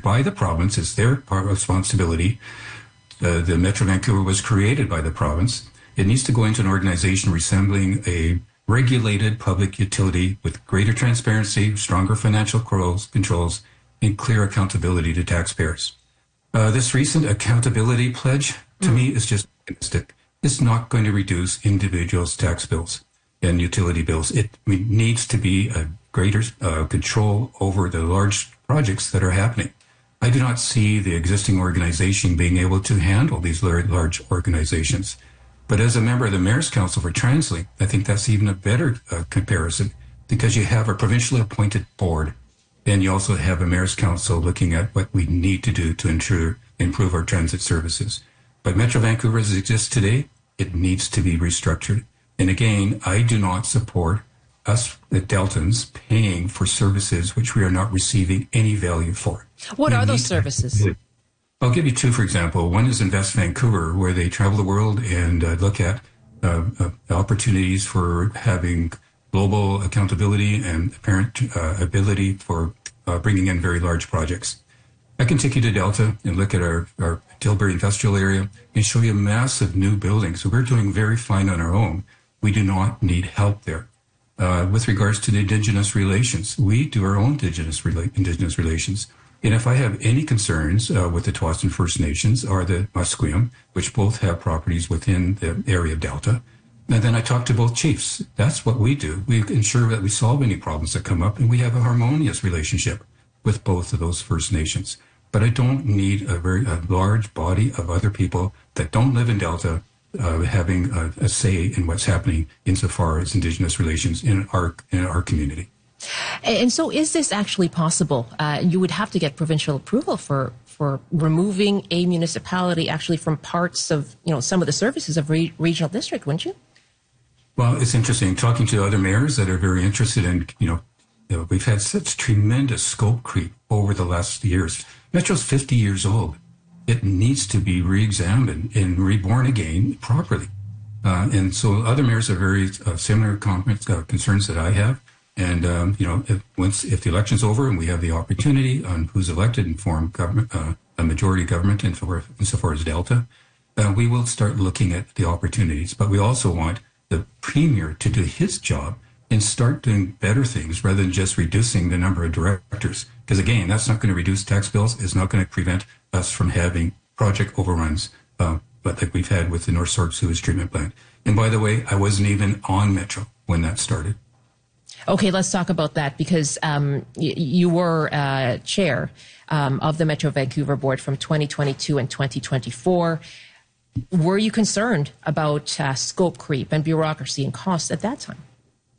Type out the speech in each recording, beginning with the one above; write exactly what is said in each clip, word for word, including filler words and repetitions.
by the province. It's their part responsibility. Uh, the Metro Vancouver was created by the province. It needs to go into an organization resembling a regulated public utility with greater transparency, stronger financial controls, and clear accountability to taxpayers. Uh, this recent accountability pledge, to mm. me, is just optimistic. It's not going to reduce individuals' tax bills and utility bills. It needs to be a greater uh, control over the large projects that are happening. I do not see the existing organization being able to handle these large organizations. But as a member of the Mayor's Council for TransLink, I think that's even a better uh, comparison, because you have a provincially appointed board, and you also have a Mayor's Council looking at what we need to do to ensure, improve our transit services. But Metro Vancouver, as it exists today, it needs to be restructured. And again, I do not support us, the Deltans, paying for services which we are not receiving any value for. What we are those services? To, I'll give you two, for example. One is Invest Vancouver, where they travel the world and uh, look at uh, uh, opportunities for having global accountability and apparent uh, ability for uh, bringing in very large projects. I can take you to Delta and look at our, our Tilbury industrial area and show you massive new buildings. So we're doing very fine on our own. We do not need help there. Uh, with regards to the Indigenous relations, we do our own Indigenous, rela- Indigenous relations. And if I have any concerns uh, with the Tsawwassen First Nations or the Musqueam, which both have properties within the area of Delta, and then I talk to both chiefs. That's what we do. We ensure that we solve any problems that come up, and we have a harmonious relationship with both of those First Nations. But I don't need a very a large body of other people that don't live in Delta uh, having a, a say in what's happening insofar as Indigenous relations in our in our community. And so is this actually possible? Uh, you would have to get provincial approval for, for removing a municipality actually from parts of, you know, some of the services of re- regional district, wouldn't you? Well, it's interesting talking to other mayors that are very interested in, you know, you know we've had such tremendous scope creep over the last years. Metro's fifty years old. It needs to be re-examined and reborn again properly. Uh, and so other mayors are very uh, similar com- uh, concerns that I have. And, um, you know, if, once, if the election's over and we have the opportunity on who's elected and form government, uh, a majority government insofar as Delta, uh, we will start looking at the opportunities. But we also want the Premier to do his job and start doing better things rather than just reducing the number of directors. Because, again, that's not going to reduce tax bills. It's not going to prevent us from having project overruns, uh, but like we've had with the North Shore sewage treatment plant. And by the way, I wasn't even on Metro when that started. Okay, let's talk about that, because um, y- you were uh, chair um, of the Metro Vancouver board from twenty twenty-two and twenty twenty-four. Were you concerned about uh, scope creep and bureaucracy and costs at that time?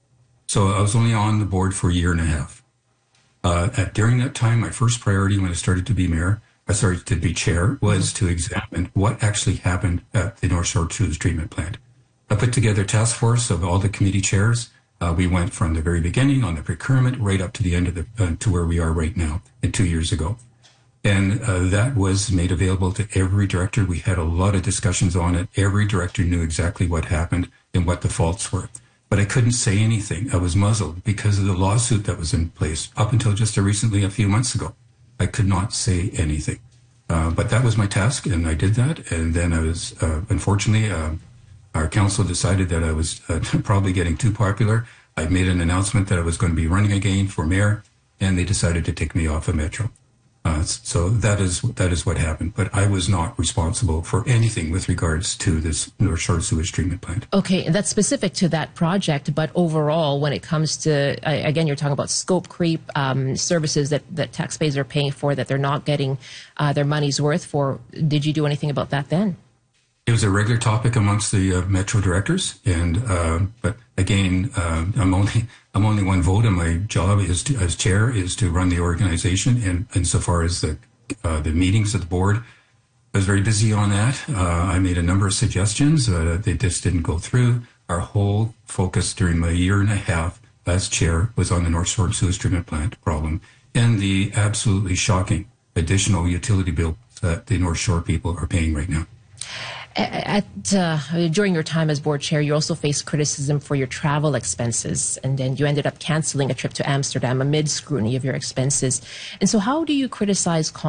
So I was only on the board for a year and a half. Uh, at, during that time, my first priority when I started to be mayor, I started to be chair, was mm-hmm. to examine what actually happened at the North Shore sewage treatment plant. I put together a task force of all the committee chairs. Uh, we went from the very beginning on the procurement right up to the end of the, uh, to where we are right now, and two years ago. And uh, that was made available to every director. We had a lot of discussions on it. Every director knew exactly what happened and what the faults were. But I couldn't say anything. I was muzzled because of the lawsuit that was in place up until just recently, a few months ago. I could not say anything. Uh, but that was my task, and I did that. And then I was, uh, unfortunately, uh, our council decided that I was uh, probably getting too popular. I made an announcement that I was going to be running again for mayor, and they decided to take me off of Metro. Uh, so that is that is what happened. But I was not responsible for anything with regards to this North Shore sewage treatment plant. Okay, and that's specific to that project. But overall, when it comes to, uh, again, you're talking about scope creep, um, services that, that taxpayers are paying for that they're not getting uh, their money's worth for. Did you do anything about that then? It was a regular topic amongst the uh, Metro directors, and uh, but again, uh, I'm only I'm only one vote, and my job is to, as chair is to run the organization. And insofar as the uh, the meetings of the board, I was very busy on that. Uh, I made a number of suggestions. Uh, they just didn't go through. Our whole focus during my year and a half as chair was on the North Shore sewage treatment plant problem and the absolutely shocking additional utility bill that the North Shore people are paying right now. At, uh, during your time as board chair, you also faced criticism for your travel expenses, and then you ended up canceling a trip to Amsterdam amid scrutiny of your expenses. And so how do you criticize